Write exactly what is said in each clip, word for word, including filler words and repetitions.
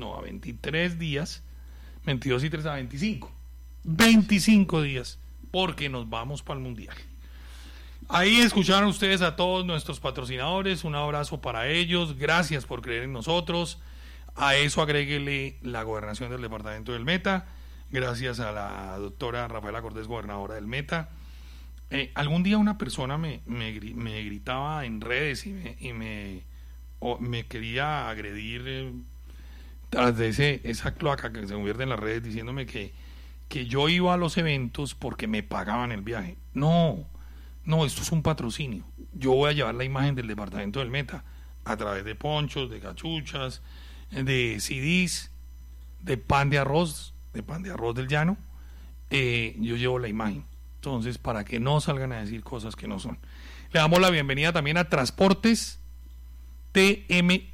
no, a veintitrés días, veintidós y tres a veinticinco. veinticinco días, porque nos vamos para el Mundial. Ahí escucharon ustedes a todos nuestros patrocinadores, un abrazo para ellos, gracias por creer en nosotros. A eso agréguele la gobernación del departamento del Meta, gracias a la doctora Rafaela Cortés, gobernadora del Meta. Eh, algún día una persona me, me, me gritaba en redes y me, y me, o me quería agredir eh, tras de ese, esa cloaca que se convierte en las redes, diciéndome que, que yo iba a los eventos porque me pagaban el viaje. No, no, esto es un patrocinio. Yo voy a llevar la imagen del departamento del Meta a través de ponchos, de cachuchas, de C Ds, de pan de arroz, de pan de arroz del llano. Eh, yo llevo la imagen. Entonces, para que no salgan a decir cosas que no son. Le damos la bienvenida también a Transportes T M.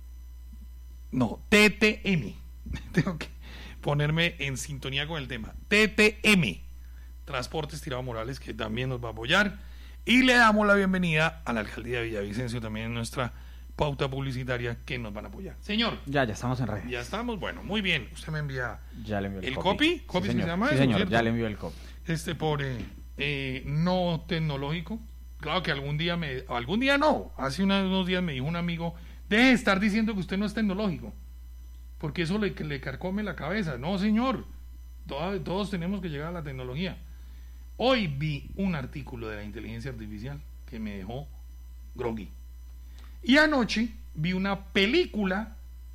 No, T T M. Tengo que ponerme en sintonía con el tema. T T M. Transportes Tirado Morales, que también nos va a apoyar. Y le damos la bienvenida a la alcaldía de Villavicencio, también en nuestra pauta publicitaria, que nos van a apoyar. Señor. Ya, ya estamos en redes. Ya estamos, bueno, muy bien. Usted me envía. Ya le envió el, el copy. copy. ¿Copy sí, se señor. llama Sí, eso, señor, ¿cierto? ya le envió el copy. Este pobre eh, no tecnológico. Claro que algún día me, algún día no, hace unos, unos días me dijo un amigo, deje de estar diciendo que usted no es tecnológico, porque eso le, le carcome la cabeza. No, señor, todos, todos tenemos que llegar a la tecnología. Hoy vi un artículo de la inteligencia artificial que me dejó groggy. Y anoche vi una película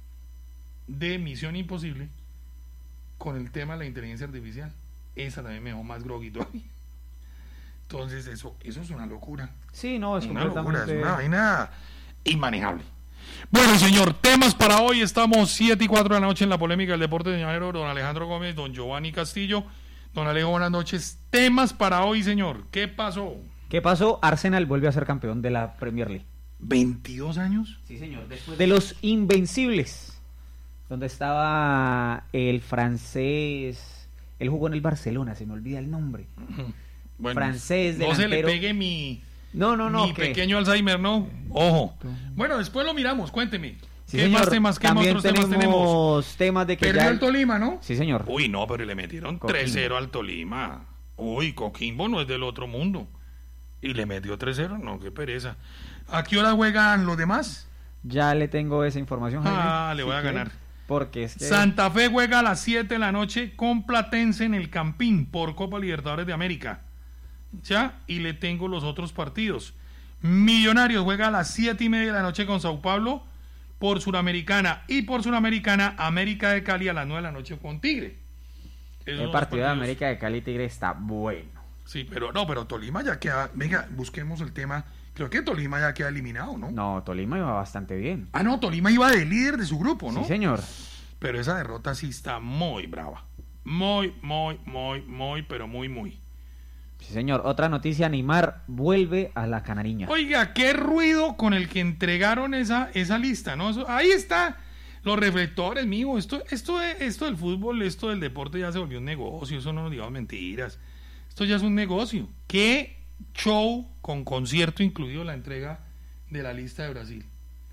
de Misión Imposible con el tema de la inteligencia artificial. Esa también me dejó más groggy todavía. Entonces eso, eso es una locura. Sí, no, es una completamente... locura, es una vaina inmanejable. Bueno, señor, temas para hoy. Estamos siete y cuatro de la noche en la polémica del deporte de llanero. Don Alejandro Gómez, don Giovanni Castillo. Don Alejo, buenas noches. Temas para hoy, señor. ¿Qué pasó? ¿Qué pasó? Arsenal vuelve a ser campeón de la Premier League. ¿veintidós años? Sí, señor. Después de los Invencibles, donde estaba el francés, él jugó en el Barcelona, se me olvida el nombre. Bueno, francés, no delantero. se le pegue mi, no, no, no, mi ¿qué? pequeño Alzheimer, ¿no? Ojo. Bueno, después lo miramos, cuénteme. Sí, ¿Qué señor. más temas, qué También otros temas tenemos? temas de que Perdió ya... el Tolima, ¿no? Sí, señor. Uy, no, pero le metieron Coquimbo. tres cero al Tolima. Uy, Coquimbo no es del otro mundo. Y le metió tres cero, no, qué pereza. ¿A qué hora juegan los demás? Ya le tengo esa información, Jaime. Ah, le si voy a quiere, ganar. Porque es que... Santa Fe juega a las siete de la noche con Platense en el Campín por Copa Libertadores de América. Ya, y le tengo los otros partidos. Millonarios juega a las siete y media de la noche con Sao Paulo por Suramericana. Y por Suramericana, América de Cali a las nueve de la noche con Tigre. Esos el dos partido de partidos. América de Cali Tigre está bueno. Sí, pero no, pero Tolima ya queda. Venga, busquemos el tema. Creo que Tolima ya queda eliminado, ¿no? No, Tolima iba bastante bien. Ah, no, Tolima iba de líder de su grupo, ¿no? Sí, señor. Pero esa derrota sí está muy brava. Muy, muy, muy, muy, pero muy, muy. Sí, señor. Otra noticia, Neymar vuelve a la Canariña. Oiga, qué ruido con el que entregaron esa, esa lista, ¿no? Eso, ahí está. Los reflectores, mijo. Esto, esto, esto del fútbol, esto del deporte ya se volvió un negocio. Eso no nos digamos mentiras. Esto ya es un negocio. ¿Qué show con concierto incluido la entrega de la lista de Brasil?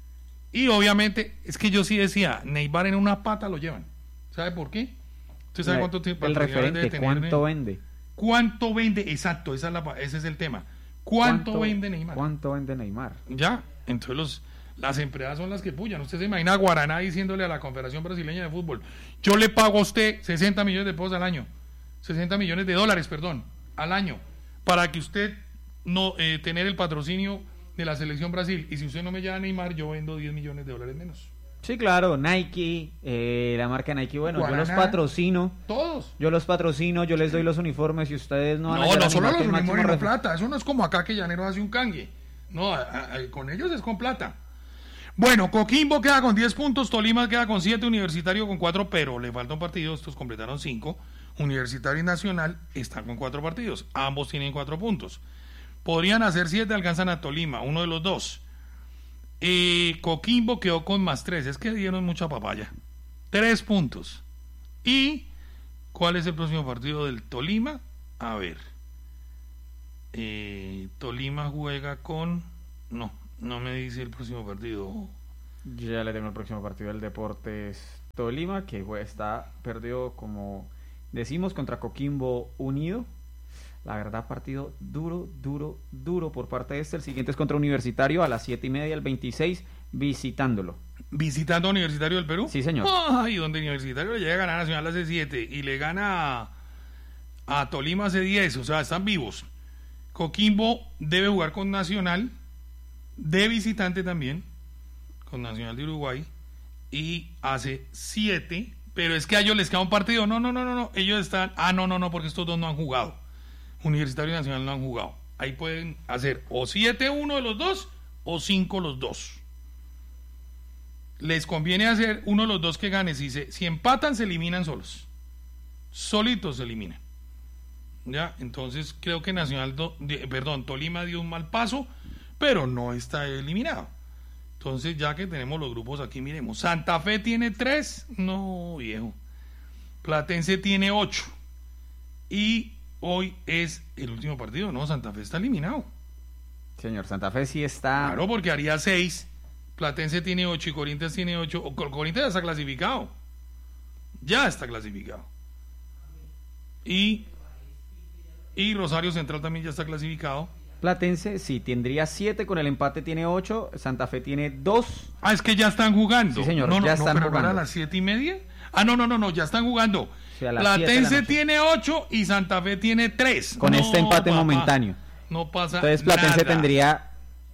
Y obviamente, es que yo sí decía, Neymar en una pata lo llevan. ¿Sabe por qué? ¿Usted sabe La, cuánto tiempo? el referente, ¿cuánto vende? ¿Cuánto vende? Exacto, esa es la, ese es el tema. ¿Cuánto, ¿Cuánto vende Neymar? ¿Cuánto vende Neymar? Ya, entonces los, las empresas son las que pullan. Usted se imagina a Guaraná diciéndole a la Confederación Brasileña de Fútbol, yo le pago a usted sesenta millones de pesos al año, sesenta millones de dólares, perdón, al año, para que usted no eh, tener el patrocinio de la selección Brasil, y si usted no me lleva a Neymar, yo vendo diez millones de dólares menos. Sí, claro, Nike, eh, la marca Nike, bueno, Guaraná, yo los patrocino. Todos. Yo los patrocino, yo les doy los uniformes y ustedes no van no, a... No, no solo los uniformes uniformes, no plata, eso no es como acá que Llanero hace un cangue. No, a, a, con ellos es con plata. Bueno, Coquimbo queda con diez puntos, Tolima queda con siete, Universitario con cuatro, pero le falta un partido, estos completaron cinco. Universitario y Nacional están con cuatro partidos, ambos tienen cuatro puntos. Podrían hacer siete, alcanzan a Tolima, uno de los dos. Eh, Coquimbo quedó con más tres, es que dieron mucha papaya. Tres puntos. ¿Y cuál es el próximo partido del Tolima? A ver. Eh, Tolima juega con... No, no me dice el próximo partido. Ya le tengo el próximo partido del Deportes Tolima, que bueno, está perdió, como decimos, contra Coquimbo Unido. La verdad, partido duro, duro, duro por parte de este. El siguiente es contra Universitario a las siete y media, el veintiséis, visitándolo. ¿Visitando a Universitario del Perú? Sí, señor. Ay, donde Universitario le llega a ganar a Nacional hace siete y le gana a, a Tolima hace diez, o sea, están vivos. Coquimbo debe jugar con Nacional, de visitante también, con Nacional de Uruguay, y hace siete, pero es que a ellos les queda un partido. No, no, no, no, no, ellos están, ah, no, no, no, porque estos dos no han jugado. Universitario y Nacional no han jugado. Ahí pueden hacer o siete uno de los dos o cinco los dos. Les conviene hacer uno de los dos que gane. Si, se, si empatan, se eliminan solos. Solitos se eliminan. Ya, entonces creo que Nacional, do, de, perdón, Tolima dio un mal paso, pero no está eliminado. Entonces, ya que tenemos los grupos aquí, miremos. Santa Fe tiene tres, no, viejo. Platense tiene ocho. Y hoy es el último partido, ¿no? Santa Fe está eliminado. Señor, Santa Fe sí está... Claro, porque haría seis. Platense tiene ocho y Corinthians tiene ocho. O Corinthians ya está clasificado. Ya está clasificado. Y, y Rosario Central también ya está clasificado. Platense sí tendría siete, con el empate tiene ocho. Santa Fe tiene dos. Ah, es que ya están jugando. Sí, señor, no, no, ya no, están pero jugando. ¿no era a las siete y media? Ah, no, no, no, no, ya están jugando. Sí, a las Platense tiene ocho y Santa Fe tiene tres. Con no, este empate papá, momentáneo. No pasa Entonces Platense nada. tendría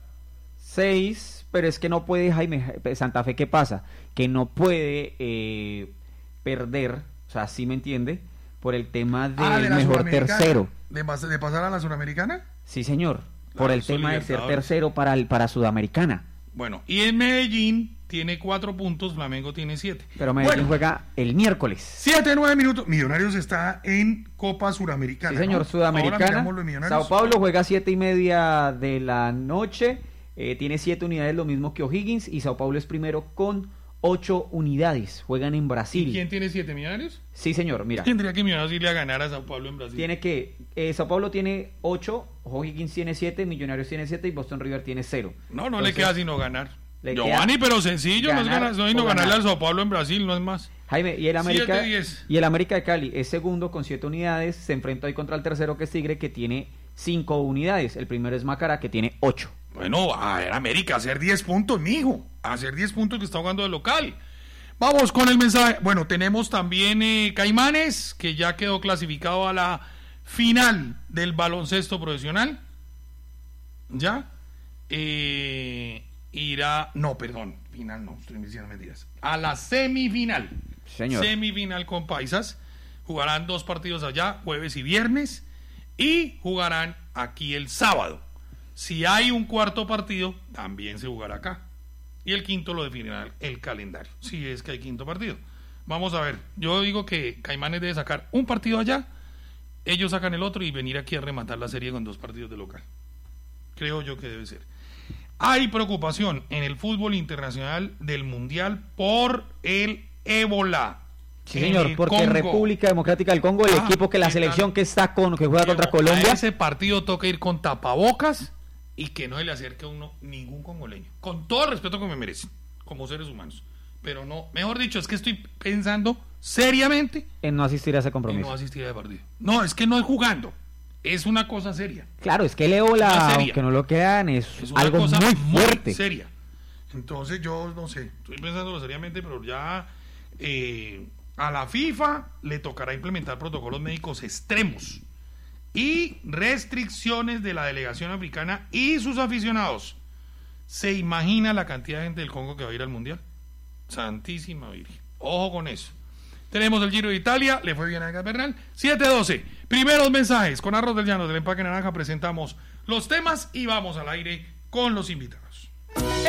seis, pero es que no puede, Jaime, Santa Fe, ¿qué pasa? Que no puede eh, perder, o sea, ¿sí me entiende? Por el tema del ah, de la mejor Sudamericana. tercero. ¿De, pas- de pasar a la Suramericana? Sí, señor. Claro, Por el son tema de ser Libertadores. tercero para, el, para Sudamericana. Bueno, y en Medellín tiene cuatro puntos, Flamengo tiene siete. Pero Medellín Bueno, juega el miércoles. siete, nueve minutos. Millonarios está en Copa Suramericana. Sí, señor, ¿no? Sudamericana. Ahora miramos los Millonarios. Sao Paulo juega siete y media de la noche. Eh, tiene siete unidades, lo mismo que O'Higgins. Y Sao Paulo es primero con ocho unidades. Juegan en Brasil. ¿Y quién tiene siete Millonarios? Sí, señor, mira. Tendría que Millonarios irle a ganar a Sao Paulo en Brasil. Tiene que. Eh, Sao Paulo tiene ocho, O'Higgins tiene siete, Millonarios tiene siete y Boston River tiene cero. No, no Entonces, le queda sino ganar. le Giovanni, queda pero sencillo, no es ganar ganar, no, o sino ganarle ganar. al Sao Paulo en Brasil, no es más. Jaime, y el América siete diez. y el América de Cali es segundo con siete unidades, se enfrenta hoy contra el tercero que es Tigre, que tiene cinco unidades. El primero es Macará, que tiene ocho. Bueno, a ver, América, hacer diez puntos, mijo. Hacer diez puntos que está jugando de local. Vamos con el mensaje. Bueno, tenemos también eh, Caimanes, que ya quedó clasificado a la final del baloncesto profesional. ¿Ya? Eh, irá... No, perdón, final no, estoy diciendo mentiras. A la semifinal. Señor. Semifinal con Paisas. Jugarán dos partidos allá, jueves y viernes. Y jugarán aquí el sábado. Si hay un cuarto partido, también se jugará acá. Y el quinto lo definirá el calendario, si es que hay quinto partido. Vamos a ver, yo digo que Caimanes debe sacar un partido allá, ellos sacan el otro y venir aquí a rematar la serie con dos partidos de local. Creo yo que debe ser. Hay preocupación en el fútbol internacional del Mundial por el ébola. Sí, en señor, el porque Congo. República Democrática del Congo, el Ah, equipo que la ¿qué selección tal? que está con, que juega contra Diego, Colombia. a ese partido toca ir con tapabocas y que no se le acerque a uno ningún congoleño. Con todo el respeto que me merecen, como seres humanos. Pero no, mejor dicho, es que estoy pensando seriamente En no asistir a ese en compromiso. no asistir a ese partido. No, es que no es jugando. Es una cosa seria. Claro, es que el ébola, Una seria. aunque no lo crean, es, Es una algo cosa muy muy fuerte. seria. Entonces yo no sé, estoy pensándolo seriamente, pero ya eh, a la FIFA le tocará implementar protocolos médicos extremos y restricciones de la delegación africana y sus aficionados. ¿Se imagina la cantidad de gente del Congo que va a ir al Mundial? Santísima Virgen. Ojo con eso. Tenemos el Giro de Italia, le fue bien a Edgar Bernal. siete doce. Primeros mensajes. Con Arroz del Llano del Empaque Naranja presentamos los temas y vamos al aire con los invitados.